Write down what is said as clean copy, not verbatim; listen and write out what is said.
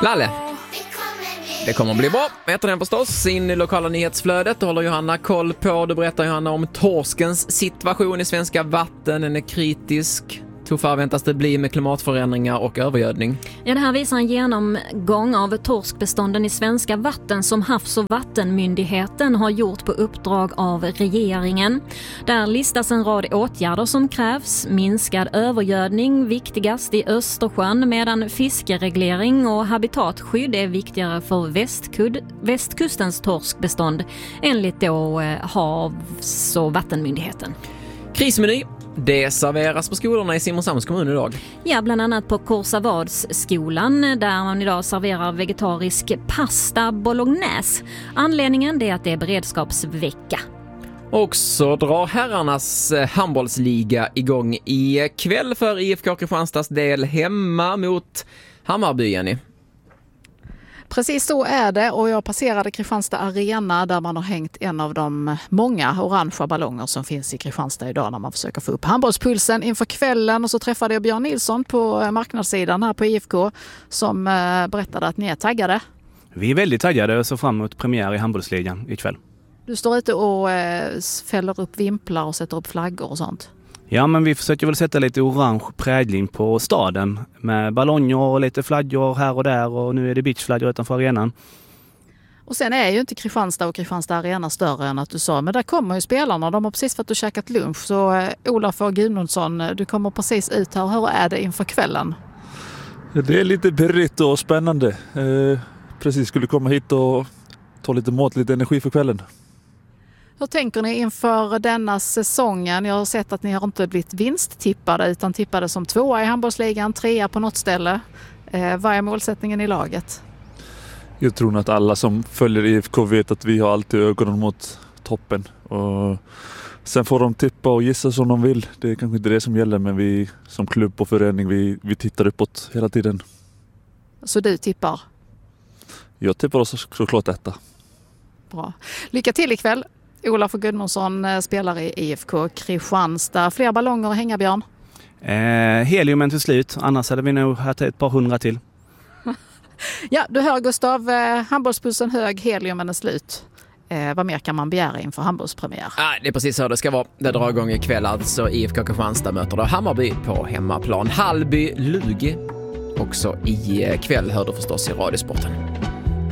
Lalle. Det kommer att bli bra, heter den förstås. In i lokala nyhetsflödet, då håller Johanna koll på. Då berättar Johanna om torskens situation i svenska vatten. Den är kritisk. Tuffare väntas det bli med klimatförändringar och övergödning. Ja, det här visar en genomgång av torskbestånden i svenska vatten som Havs- och vattenmyndigheten har gjort på uppdrag av regeringen. Där listas en rad åtgärder som krävs. Minskad övergödning viktigast i Östersjön, medan fiskereglering och habitatskydd är viktigare för västkustens torskbestånd enligt då Havs- och vattenmyndigheten. Krismeny. Det serveras på skolorna i Simrishamns kommun idag. Ja, bland annat på Korsavadsskolan där man idag serverar vegetarisk pasta bolognese. Anledningen är att det är beredskapsvecka. Och så drar herrarnas handbollsliga igång i kväll för IFK Kristianstads del hemma mot Hammarby, Jenny. Precis så är det, och jag passerade Kristianstad Arena där man har hängt en av de många orangea ballonger som finns i Kristianstad idag när man försöker få upp handbollspulsen inför kvällen. Och så träffade jag Björn Nilsson på marknadssidan här på IFK som berättade att ni är taggade. Vi är väldigt taggade och så fram emot premiär i handbollsligan ikväll. Du står ute och fäller upp vimplar och sätter upp flaggor och sånt. Ja, men vi försöker väl sätta lite orange prägling på staden med ballonger och lite flaggor här och där, och nu är det beachflaggor utanför arenan. Och sen är ju inte Kristianstad och Kristianstad Arena större än att du sa, men där kommer ju spelarna, de har precis fått käkat lunch. Så Olof och Gudmundsson, du kommer precis ut här. Hur är det inför kvällen? Det är lite pirrigt och spännande. Precis skulle komma hit och ta lite mat, lite energi för kvällen. Hur tänker ni inför denna säsongen? Jag har sett att ni har inte blivit vinsttippade utan tippade som 2 i handbollsligan, 3 på något ställe. Vad är målsättningen i laget? Jag tror att alla som följer IFK vet att vi har alltid ögonen mot toppen. Och sen får de tippa och gissa som de vill. Det är kanske inte det som gäller, men vi som klubb och förening, vi tittar uppåt hela tiden. Så du tippar? Jag tippar oss såklart detta. Bra. Lycka till ikväll. Olof och Gudmundsson spelar i IFK Kristianstad. Fler ballonger att hänga, Björn? Heliumen till slut, annars hade vi nog haft ett par 100 till. Ja, du hör Gustav, handbollspulsen hög, heliumen är slut. Vad mer kan man begära inför handbollspremiär? Det är precis så det ska vara. Det drar igång ikväll alltså. IFK Kristianstad möter då Hammarby på hemmaplan. Hallby Lugi också i kväll, hör du förstås i Radiosporten.